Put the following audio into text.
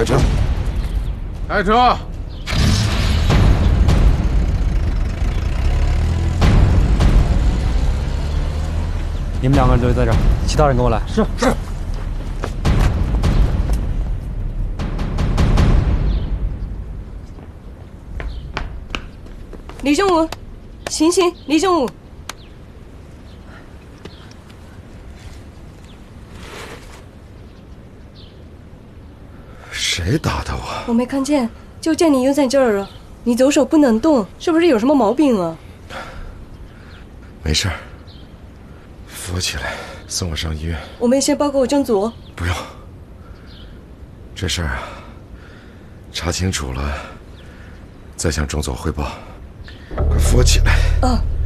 开车！ 开车！ 你们2个人留在这儿，其他人跟我来。是。 李正武，醒醒！李正武， 谁打的我？ 我没看见，就见你又在这儿了。你左手不能动，是不是有什么毛病啊？ 没事儿，扶我起来，送我上医院。 我们先报告郑佐。 不用，这事儿啊，查清楚了再向郑佐汇报。快扶我起来！ 啊。